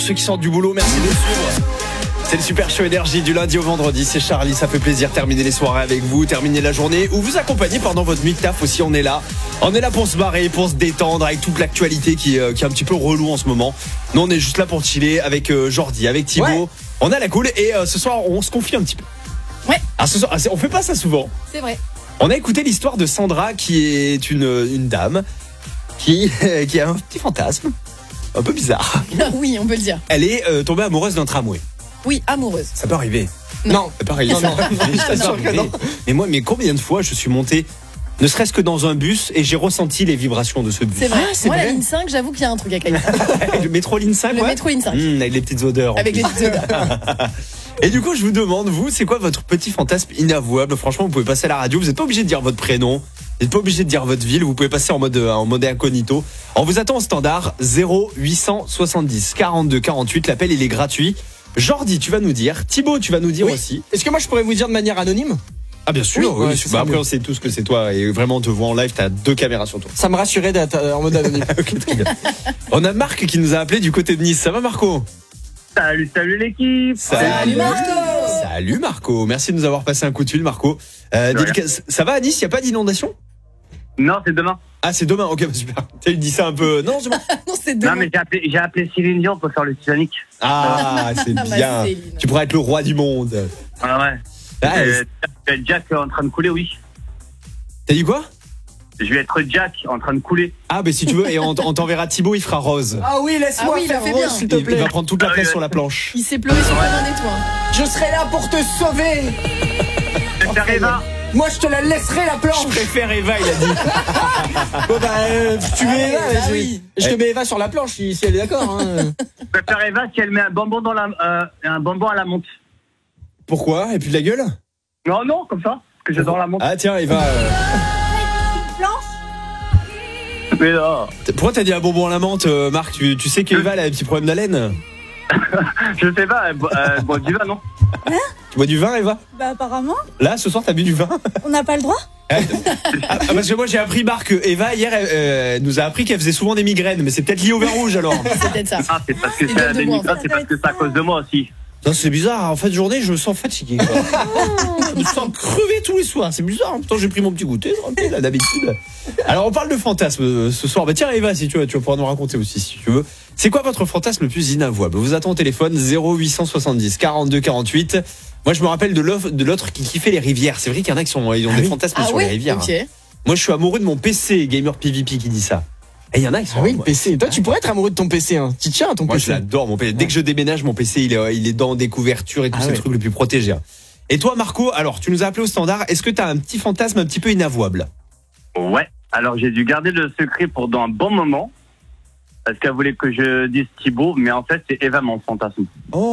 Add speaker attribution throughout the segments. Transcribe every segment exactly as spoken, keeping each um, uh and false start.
Speaker 1: ceux qui sortent du boulot, merci de suivre. C'est le Super Show Énergie du lundi au vendredi, c'est Charlie, ça fait plaisir de terminer les soirées avec vous, terminer la journée ou vous accompagner pendant votre nuit de taf aussi, on est là. On est là pour se barrer, pour se détendre avec toute l'actualité qui, euh, qui est un petit peu relou en ce moment. Nous on est juste là pour chiller avec euh, Jordi, avec Thibaut, ouais. On a la cool et euh, ce soir on se confie un petit peu.
Speaker 2: Ouais.
Speaker 1: Alors ce soir, on fait pas ça souvent.
Speaker 2: C'est vrai.
Speaker 1: On a écouté l'histoire de Sandra qui est une, une dame qui, qui a un petit fantasme un peu bizarre.
Speaker 2: Oui, on peut le dire.
Speaker 1: Elle est euh, tombée amoureuse d'un tramway.
Speaker 2: Oui, amoureuse.
Speaker 1: Ça peut arriver.
Speaker 2: Non,
Speaker 1: ça peut arriver. Non, non. Ça peut arriver. Non. Mais moi, mais combien de fois je suis monté, ne serait-ce que dans un bus, et j'ai ressenti les vibrations de ce bus.
Speaker 2: C'est vrai.
Speaker 1: Ah, c'est
Speaker 2: moi,
Speaker 1: vrai.
Speaker 2: La ligne cinq, j'avoue qu'il y a un truc à Cayenne.
Speaker 1: Le métro ligne cinq,
Speaker 2: Le
Speaker 1: ouais.
Speaker 2: métro ligne cinq.
Speaker 1: Mmh, avec les petites odeurs.
Speaker 2: Avec les petites odeurs.
Speaker 1: Et du coup, je vous demande, vous, c'est quoi votre petit fantasme inavouable? Franchement, vous pouvez passer à la radio. Vous n'êtes pas obligé de dire votre prénom. Vous n'êtes pas obligé de dire votre ville. Vous pouvez passer en mode, en mode incognito. On vous attend au standard zéro huit cent soixante-dix quarante-deux quarante-huit. L'appel, il est gratuit. Jordi, tu vas nous dire. Thibaut, tu vas nous dire
Speaker 3: oui.
Speaker 1: aussi.
Speaker 3: Est-ce que moi, je pourrais vous dire de manière anonyme?
Speaker 1: Ah bien sûr,
Speaker 3: oui,
Speaker 1: oui,
Speaker 3: ouais,
Speaker 1: bah, après on sait tous que c'est toi et vraiment on te voit en live, t'as deux caméras sur toi.
Speaker 3: Ça me rassurait d'être en mode anonyme.
Speaker 1: Okay, très bien. On a Marc qui nous a appelé du côté de Nice, ça va Marco?
Speaker 4: Salut, salut l'équipe.
Speaker 1: Salut,
Speaker 2: salut Marco.
Speaker 1: Salut Marco, merci de nous avoir passé un coup de fil Marco. Euh, dédicace... Ça va à Nice, il n'y a pas d'inondation?
Speaker 4: Non, c'est demain.
Speaker 1: Ah c'est demain, ok, bah, super. Tu dis ça un peu... Non, c'est bon.
Speaker 2: Non, c'est demain.
Speaker 4: Non mais j'ai appelé, j'ai appelé Céline Dion pour faire le Titanic.
Speaker 1: Ah c'est bien,
Speaker 2: bah,
Speaker 1: tu pourrais être le roi du monde.
Speaker 4: Ah ouais.
Speaker 1: Ah,
Speaker 4: euh, Jack en train de couler, oui.
Speaker 1: T'as dit quoi?
Speaker 4: Je vais être Jack en train de couler.
Speaker 1: Ah bah si tu veux, et on, on t'enverra Thibaut, il fera rose.
Speaker 3: Ah oui, laisse-moi
Speaker 2: ah oui,
Speaker 3: faire
Speaker 2: fait
Speaker 3: rose,
Speaker 2: bien.
Speaker 3: s'il te
Speaker 1: Il,
Speaker 3: plaît.
Speaker 1: il va prendre toute la
Speaker 4: Ah,
Speaker 1: place
Speaker 4: oui,
Speaker 1: sur la planche.
Speaker 2: Il s'est pleuré sur le bain des toits.
Speaker 3: Je serai là pour te sauver.
Speaker 4: Je vais faire Eva.
Speaker 3: Moi, je te la laisserai la planche.
Speaker 1: Je préfère Eva, il a dit.
Speaker 3: Bon bah, euh, tu mets Eva,
Speaker 2: bah
Speaker 3: je,
Speaker 2: oui.
Speaker 3: je te mets Eva sur la planche si, si elle est d'accord. Hein.
Speaker 4: Je vais faire Eva si elle met un bonbon dans la, euh, un bonbon à la menthe.
Speaker 1: Pourquoi? Et puis de la gueule?
Speaker 4: Non, non, comme ça, parce que j'adore la menthe.
Speaker 1: Ah tiens, Eva. Euh...
Speaker 4: Mais non.
Speaker 1: Pourquoi t'as dit un bonbon à la menthe, euh, Marc? Tu, tu sais qu'Eva elle a un petit problème d'haleine?
Speaker 4: Je sais pas, elle boit euh, boit du vin, non?
Speaker 1: Tu bois du vin, Eva?
Speaker 5: Bah apparemment,
Speaker 1: Là, ce soir, t'as bu du vin?
Speaker 5: on n'a pas le droit.
Speaker 1: Ah, parce que moi j'ai appris, Marc, que Eva hier elle, euh, nous a appris qu'elle faisait souvent des migraines, mais c'est peut-être lié au vin rouge alors.
Speaker 2: C'est peut-être ça.
Speaker 4: Ah, c'est parce que
Speaker 2: C'est
Speaker 4: c'est,
Speaker 2: de
Speaker 4: des
Speaker 2: moi, en
Speaker 4: migraines,
Speaker 5: fait.
Speaker 4: c'est parce que c'est à cause de moi aussi.
Speaker 1: Non, c'est bizarre, en fin de journée je me sens fatigué. Quoi. Je me sens crevé tous les soirs, c'est bizarre. En même temps j'ai pris mon petit goûter, là, d'habitude. Alors on parle de fantasme euh, ce soir. Bah tiens Eva, si tu veux, tu vas pouvoir nous raconter aussi si tu veux. C'est quoi votre fantasme le plus inavouable? Vous attendez au téléphone zéro huit cent soixante-dix quarante-deux quarante-huit. Moi je me rappelle de l'autre, de l'autre qui kiffait les rivières. C'est vrai qu'il y en a qui sont, ils ont
Speaker 3: Ah
Speaker 1: des
Speaker 3: oui.
Speaker 1: fantasmes
Speaker 2: Ah
Speaker 1: sur
Speaker 2: oui,
Speaker 1: les rivières.
Speaker 2: ok.
Speaker 1: Hein. Moi je suis amoureux de mon P C, Gamer P V P qui dit ça. Et il y en a qui sont...
Speaker 3: Ah oui, le
Speaker 1: moi,
Speaker 3: P C. Toi, tu pourrais être amoureux de ton P C. Hein. Tu tiens à ton
Speaker 1: moi
Speaker 3: P
Speaker 1: je
Speaker 3: C.
Speaker 1: l'adore mon P C. Dès que je déménage, mon P C il est, il est dans des couvertures et tous
Speaker 3: Ah
Speaker 1: ces
Speaker 3: ouais.
Speaker 1: trucs les plus protégés. Hein. Et toi Marco, alors tu nous as appelé au standard. Est-ce que tu as un petit fantasme un petit peu inavouable?
Speaker 4: Ouais. Alors j'ai dû garder le secret pour dans un bon moment. Parce qu'elle voulait que je dise Thibaut, mais en fait c'est Eva mon fantasme.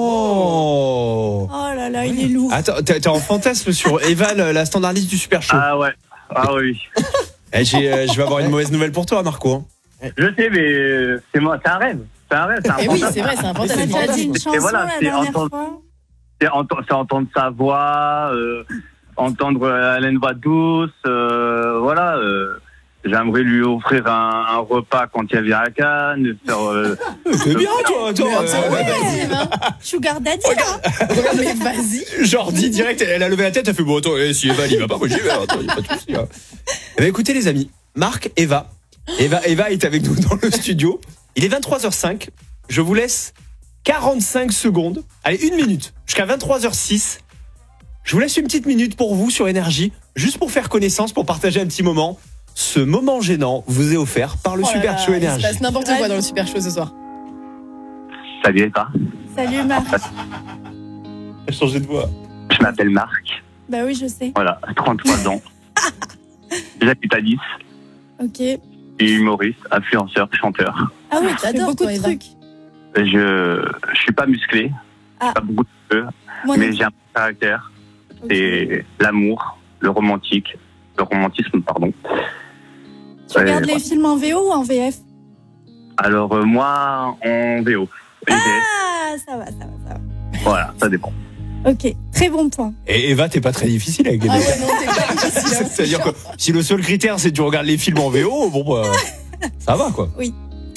Speaker 1: Oh.
Speaker 5: Oh là là, il est lourd.
Speaker 1: Attends, t'es t'es en fantasme sur Eva, la la standardiste du Super Show.
Speaker 4: Ah ouais. Ah oui.
Speaker 1: Eh, j'ai, euh, je vais avoir une mauvaise nouvelle pour toi, Marco. Hein.
Speaker 4: Je sais, mais euh, c'est moi, c'est un rêve. C'est un rêve, c'est un
Speaker 2: Et oui,
Speaker 4: fantasme.
Speaker 2: c'est vrai, c'est un
Speaker 5: On a
Speaker 2: fantasme.
Speaker 5: déjà dit une chanson
Speaker 4: voilà,
Speaker 5: la
Speaker 4: c'est
Speaker 5: dernière
Speaker 4: entendre-
Speaker 5: fois.
Speaker 4: C'est entendre, c'est entendre sa voix, euh, entendre euh, elle a une voix douce, euh, voilà. Euh, j'aimerais lui offrir un, un repas quand il vient à Cannes, faire. Euh,
Speaker 1: C'est bien, toi, attends.
Speaker 2: Mais attends,
Speaker 1: euh,
Speaker 2: ouais, vas-y, Eva.
Speaker 5: Sugar Daddy, là.
Speaker 2: Mais vas-y.
Speaker 1: Jordi, direct, elle a levé la tête, elle fait bon, attends, eh, si Eva il va pas, moi j'y vais, attends, y a pas de souci. Hein. Eh ben, écoutez, les amis, Marc, Eva. Eva, Eva est avec nous dans le studio. Il est vingt-trois heures cinq. Je vous laisse quarante-cinq secondes. Allez, une minute. Jusqu'à vingt-trois heures six. Je vous laisse une petite minute pour vous sur Énergie, juste pour faire connaissance, pour partager un petit moment. Ce moment gênant vous est offert par le
Speaker 2: Oh là
Speaker 1: Super
Speaker 2: là,
Speaker 1: Show
Speaker 2: il
Speaker 1: Énergie.
Speaker 2: se passe n'importe quoi dans le Super Show ce soir.
Speaker 4: Salut Eva,
Speaker 5: Salut Marc.
Speaker 1: Elle a changé de voix.
Speaker 4: je m'appelle Marc,
Speaker 5: Bah oui, je sais.
Speaker 4: voilà, trente-trois ans. J'habite à Nice,
Speaker 5: Ok.
Speaker 4: et humoriste, influenceur, chanteur.
Speaker 5: Ah oui, tu fais
Speaker 2: T'adores,
Speaker 5: beaucoup
Speaker 2: toi,
Speaker 5: de
Speaker 2: Eva.
Speaker 5: trucs.
Speaker 4: Je, je suis pas musclé,
Speaker 5: Ah.
Speaker 4: j'ai pas beaucoup de cheveux,
Speaker 5: Moi,
Speaker 4: mais
Speaker 5: non.
Speaker 4: j'ai un caractère.
Speaker 5: Ok.
Speaker 4: C'est l'amour, le romantique, le romantisme, pardon.
Speaker 5: Tu regardes
Speaker 4: Ouais,
Speaker 5: les films en V O ou en V F?
Speaker 4: Alors euh, moi en V O. Et
Speaker 5: Ah, ça va, ça va, ça va.
Speaker 4: voilà, ça dépend.
Speaker 5: Ok, très bon point.
Speaker 1: Et Eva, t'es pas très difficile avec les
Speaker 2: Ah
Speaker 1: mecs.
Speaker 2: ouais, non, c'est pas difficile. hein.
Speaker 1: C'est-à-dire que si le seul critère c'est que tu regardes les films en V O, bon bah, ça va quoi.
Speaker 5: Oui.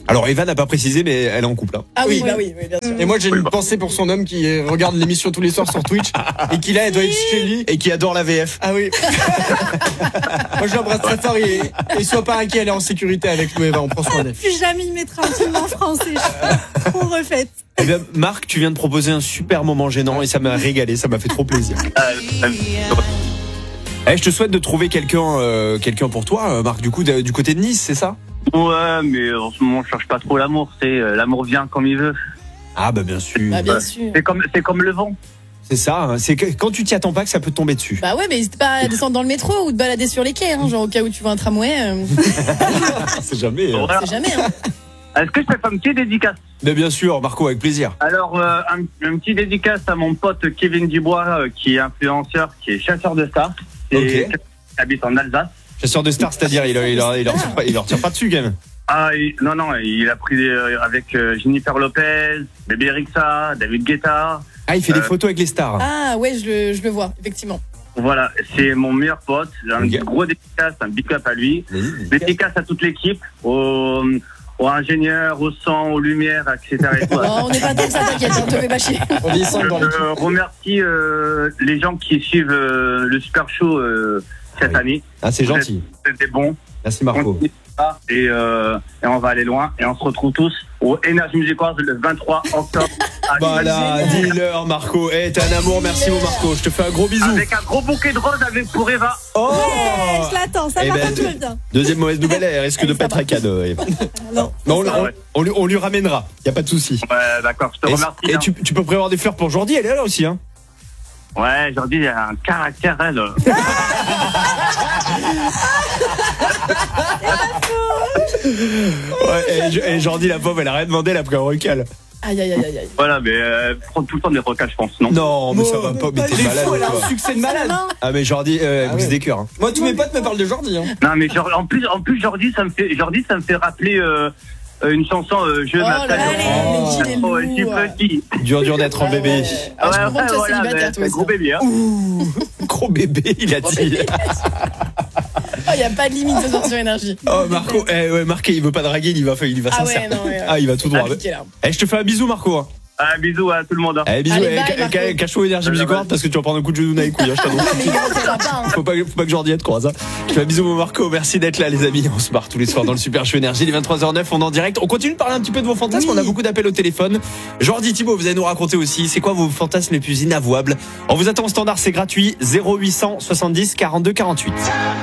Speaker 1: Alors Eva n'a pas précisé, mais elle est en couple. Hein.
Speaker 2: Ah oui,
Speaker 3: Oui.
Speaker 2: bah oui, oui, bien sûr.
Speaker 3: Et moi, j'ai une pensée pour son homme qui euh, regarde l'émission tous les soirs sur Twitch et qui là, elle doit être chez lui.
Speaker 1: Et qui adore la V F.
Speaker 3: Ah oui. Moi, je l'embrasse très fort et, et sois pas inquiet, elle est en sécurité avec nous, Eva, on prend soin d'elle.
Speaker 5: Plus jamais il mettra un film en français. Je suis trop refaite.
Speaker 1: Eh bien, Marc, tu viens de proposer un super moment gênant et ça m'a régalé, ça m'a fait trop plaisir.
Speaker 4: Euh, euh,
Speaker 1: Eh, je te souhaite de trouver quelqu'un, euh, quelqu'un pour toi, euh, Marc. Du coup, de- du côté de Nice, c'est ça?
Speaker 4: ouais, mais en ce moment, je cherche pas trop l'amour. C'est euh, l'amour vient comme il veut.
Speaker 1: Ah bah bien sûr.
Speaker 2: Bah bien sûr.
Speaker 4: C'est comme, c'est comme le vent.
Speaker 1: C'est ça. Hein. C'est que quand tu t'y attends pas que ça peut te tomber dessus.
Speaker 2: Bah ouais, mais n'hésite pas à descendre dans le métro ou te balader sur les quais, hein, genre au cas où tu vois un tramway. Euh,
Speaker 1: C'est jamais. hein.
Speaker 4: Voilà.
Speaker 2: c'est jamais, hein.
Speaker 4: Est-ce que je peux faire une petite dédicace?
Speaker 1: Mais bien sûr, Marco, avec plaisir.
Speaker 4: Alors, euh, un, un petit dédicace à mon pote Kevin Dubois, euh, qui est influenceur, qui est chasseur de stars, et
Speaker 1: Ok.
Speaker 4: qui habite en Alsace.
Speaker 1: Chasseur de stars, c'est-à-dire, il, il, il, il, leur tire pas, il leur tire pas dessus quand même.
Speaker 4: Ah, il- non, non, il a pris euh, avec euh, Jennifer Lopez, Bébé Rexha, David Guetta.
Speaker 1: Ah, il fait des
Speaker 4: Euh.
Speaker 1: photos avec les stars.
Speaker 2: Ah ouais, je le, je le vois, effectivement.
Speaker 4: Voilà, c'est mon meilleur pote. Un
Speaker 1: Ok.
Speaker 4: gros dédicace, un big up à lui.
Speaker 1: Vas-y.
Speaker 4: Dédicace à toute l'équipe, aux, aux ingénieurs, au son, aux lumières, et cetera. Et tout.
Speaker 2: Oh, on n'est pas tant que ça, t'inquiète, on te fait pas chier.
Speaker 3: On est cinq
Speaker 4: Je
Speaker 3: dans l'équipe.
Speaker 4: euh, remercie euh, les gens qui suivent euh, le Super Show euh, cette
Speaker 1: Ah oui.
Speaker 4: année.
Speaker 1: Ah, c'est gentil.
Speaker 4: C'était bon.
Speaker 1: Merci Marco.
Speaker 4: Continue ça, Et, euh, et on va aller loin. Et on se retrouve tous au Energy Music Awards le vingt-trois octobre. à
Speaker 1: Voilà,
Speaker 2: Génial.
Speaker 1: dis-leur Marco. Eh, t'es un amour, merci mon Marco. Je te fais un gros bisou.
Speaker 4: Avec un gros bouquet de roses avec pour Eva.
Speaker 1: Oh
Speaker 5: Ouais, je l'attends, ça
Speaker 1: Eh
Speaker 5: par
Speaker 1: ben,
Speaker 5: contre, tout va bien.
Speaker 1: Deuxième mauvaise nouvelle, elle risque de pas être un cadeau. Eva.
Speaker 5: Non.
Speaker 1: Non, on,
Speaker 4: Ah
Speaker 1: on-
Speaker 4: ouais.
Speaker 1: on lui, on lui ramènera. Y a pas de souci.
Speaker 4: Ouais, d'accord, je te
Speaker 1: Et,
Speaker 4: remercie.
Speaker 1: et
Speaker 4: hein.
Speaker 1: tu, tu peux prévoir des fleurs pour Jordi, elle est là aussi, hein.
Speaker 4: Ouais, Jordi, il a un caractère, elle.
Speaker 1: Ouais, et, et Jordi, la pauvre, elle a rien demandé, elle a pris un recal.
Speaker 2: Aïe, aïe, aïe, aïe, aïe.
Speaker 4: Voilà, mais euh, prends tout le temps des recals, je pense, non?
Speaker 1: Non, mais ça va pas, mais t'es
Speaker 3: Elle est
Speaker 1: malade.
Speaker 3: fou, elle a
Speaker 1: toi.
Speaker 3: un succès de malade.
Speaker 5: Non,
Speaker 1: Ah, mais Jordi, euh,
Speaker 3: Ah
Speaker 1: brise
Speaker 3: ouais.
Speaker 1: des cœurs. Hein.
Speaker 3: Moi, tous mes potes me parlent de Jordi. Hein.
Speaker 4: Non, mais genre, en plus, en plus, Jordi, ça me fait, Jordi, ça me fait rappeler euh, euh, une chanson. Euh, je
Speaker 2: Oh là
Speaker 4: m'appelle.
Speaker 2: là,
Speaker 3: Oh.
Speaker 2: les petits, les
Speaker 4: Oh, je suis
Speaker 2: loups.
Speaker 4: petit.
Speaker 1: Dur, dur d'être un
Speaker 2: Ah
Speaker 1: bébé.
Speaker 2: ouais. Ah, je
Speaker 4: Ouais,
Speaker 2: comprends que tu sois
Speaker 4: voilà,
Speaker 2: célibataire,
Speaker 4: mais
Speaker 2: toi
Speaker 4: c'est un gros
Speaker 2: aussi.
Speaker 4: bébé, hein.
Speaker 1: Gros bébé, il a dit.
Speaker 2: Il n'y a pas de limite ce soir sur énergie.
Speaker 1: Oh, Marco, eh, ouais, Marqué, il veut pas draguer, il va, il va
Speaker 2: Ah
Speaker 1: sincère.
Speaker 2: ouais, non, ouais.
Speaker 1: Ah, il va tout droit.
Speaker 2: Appliqué, là.
Speaker 1: Eh, je te fais un bisou, Marco. Hein.
Speaker 4: Un bisou à tout le monde. hein.
Speaker 1: Eh, bisous,
Speaker 2: Allez,
Speaker 1: eh,
Speaker 2: bye,
Speaker 1: ca-
Speaker 2: Marco.
Speaker 1: ca- cache-toi Énergie Music Award parce que tu vas prendre un coup de genou dans les couilles, hein, je t'annonce.
Speaker 2: Mais il rentrera pas, hein.
Speaker 1: Faut pas, faut pas que Jordi te croise. Hein. Je fais un bisou, mon Marco. Merci d'être là, les amis. On se marre tous les soirs dans le Super Show Énergie. Il est vingt-trois heures neuf, on est en direct. On continue de parler un petit peu de vos fantasmes.
Speaker 2: Oui.
Speaker 1: On a beaucoup d'appels au téléphone. Jordi, Thibaut, vous allez nous raconter aussi. C'est quoi vos fantasmes les plus inavouables? On vous attend au standard, c'est gratuit. zéro huit cent soixante-dix quarante-deux quarante-huit.